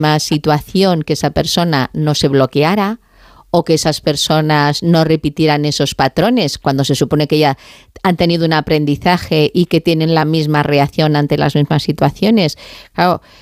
situación, que esa persona no se bloqueara o que esas personas no repitieran esos patrones cuando se supone que ya han tenido un aprendizaje y que tienen la misma reacción ante las mismas situaciones. Claro,